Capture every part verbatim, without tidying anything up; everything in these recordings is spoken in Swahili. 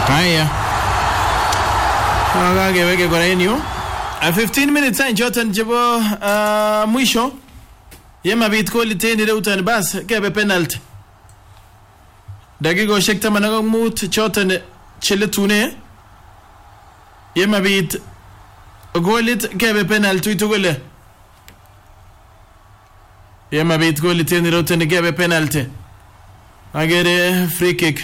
Haya. Agage weke kwa eneo. fifteen minutes and Jotan jebo uh, mwisho. Yema bit ko liteni reutan bas kebe penalty. Dagigo shekta manago mut Jotan cheletune. Yema bit golit kebe penalty itugole. Yema bit ko liteni reutan kebe penalty. Agere free kick.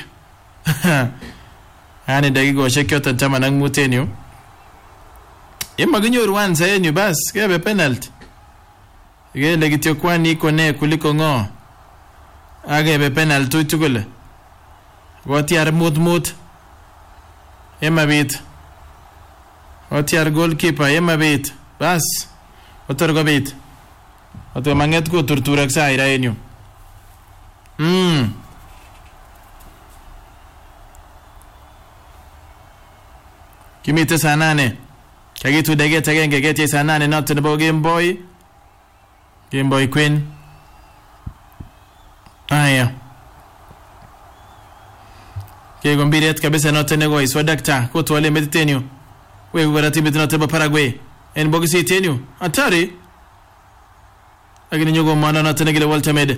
Ani dagigo shekta Jotan manang mutenyo. Yema ginyo ruanza yenyu bas kebe penalty. Gele gityo kwani kone kuliko ngo. Agebe penalty itugole. Gotiar mut mut. Yema bit. Gotiar goalkeeper yema bit. Bas. Otor go bit. Otor manget ko torturak sa ira yenyu. Mm. Kimite sanane. Kagitu degeta genge gete sanane not in the Game Boy. Game Boy Queen. Aya. Kego mbiret kabisa note nego iswa dakta ko to wale meditenyo. We gwara tibit note ba Paraguay. En bogisi tenyo. Atari. Agini nyogo mana note negile Walter Med.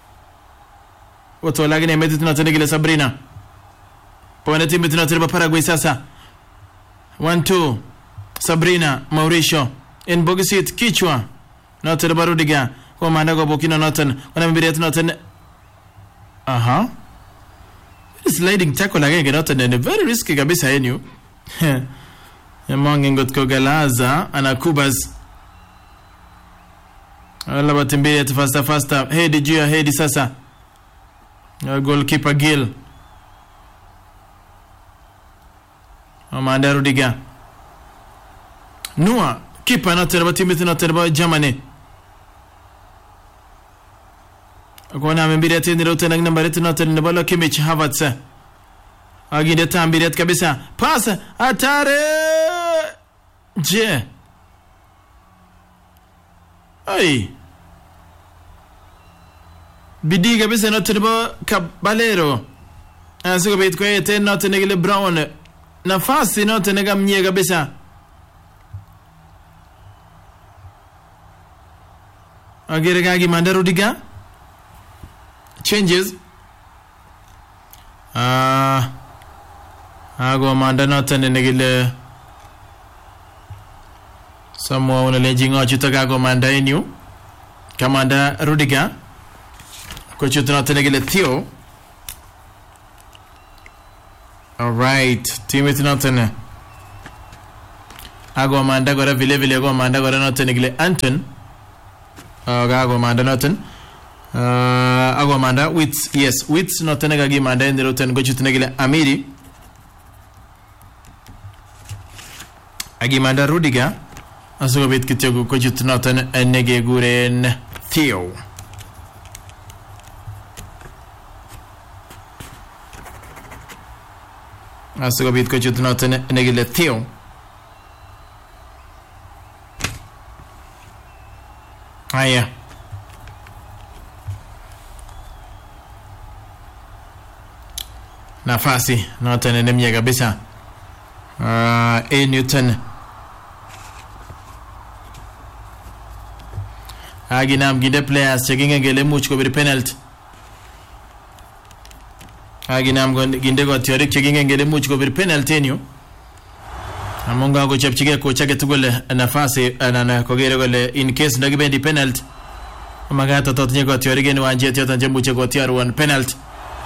Woto lagine medit note negile Sabrina. Pone tibit note ba Paraguay sasa. one two. Sabrina Mauricio. En bogisi kichwa. Note ba Rudiga. Kwa mandago Burkina Noten. Wana mbiret noten. Aha. Sliding tackle again Noten and very risky kabisa yenyu. Yamangi ngotko Galaza anakubas. Ala batimbiret faster faster. Headi juu ya headi sasa. Goalkeeper Gil. Amanda Rudiga. Noah keeper Noten batimbiret Noten ba Germany. Akona membiret tini rote nang nambaret Noten ne balo Kimmich Havertz. Aginde tambiret kabisa. Pass atare. Je. Ai. Bidi kabisa Noten ba Caballero. Asiko bit ko ete Noten negile Brown. Nafasi Noten nega mnye kabisa. Agire gagi Manda Rudiga. Changes. Ah, uh, ago Manda Noten negile. Samoa unalejinga chutaka ago Manda enu. Kamanda Rudiga. Kwa chuta Noten negile Theo. All right, Timothy Noten. Ago Manda gora vile vile ago Manda gora Noten negile Anton. Ago Manda Noten. Uh, Agomanda with yes with notenega gi manda ndiro ten go chutenegile Amiri Agimanda Rudiga aso bit kitego go chutnoten enege guren Theo aso bit go chutnoten enegile Theo aya nafasi Noten enemye kabisa. Uh, A Newton Aginam gide players checking ngele much ko bir penalty. Aginam ginde go theory checking ngele much ko bir penalty enyo. Amonga go chepchige ko chake tugole nafasi anana ko gere gole in case ndagibendi penalty. Magata totinye go theory gene wanje tiata njembuche go tiar one penalty.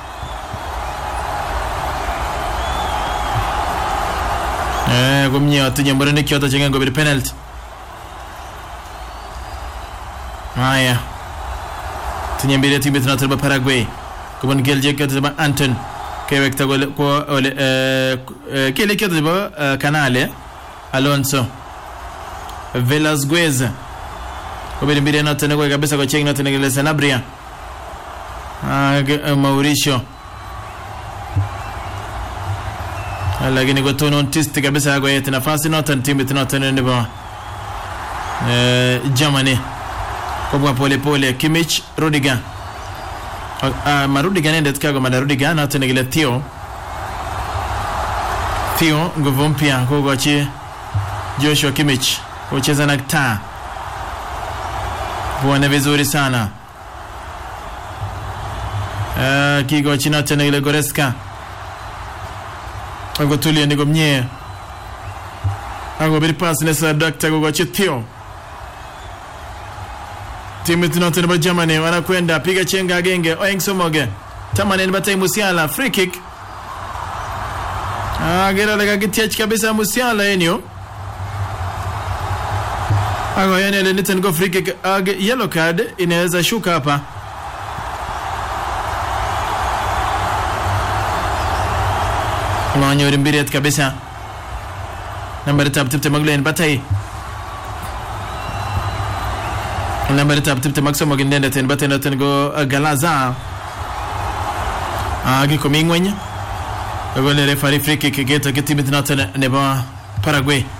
Eh, gumnya atunya murani kyoto chenga go bir penalty. Haya. Tunya mbele timu tuna turba Paraguay. Kubon gelje kyoto ba Anton. Kewekta gole ko ole eh kile kyoto ba Canale Alonso. Velasquez. Kubiri mbele na tena go kabisa go chenga tena gele Sanabria. Ah Mauricio. Lakini go tono tisti kabisa go yete nafasi Noten timu tuna tena ndeba. Eh Germany. Kwa pole pole Kimmich Rudiga. Ah uh, Rudiga nende tkago mada Rudiga na tena gile Theo. Theo nguvu mpya kogochi Joshua Kimmich kucheza na taa. Buone vizuri sana. Uh, kigochi na tena ile Goreska. Ago tulia ndiko mnye. Ago biri pass nesa Doctor kogochi Theo. Timu tunataka ba Germany wanakwenda piga chenga agenge Oeng Somoge. Tamane Batay Musiala free kick. Ah, gera lega gitiach kabisa Musiala enyo. Ago yene ile niten go free kick ag yellow card inaweza shuka hapa. Mwanyo rimbiriat kabisa. Number tap tip Maglen Batay. Number tap tip Maxo Mogindende ten Batay naten go Galaza. Agi komingwenya. Agole referee free kick geta getimitna tena neba Paraguay.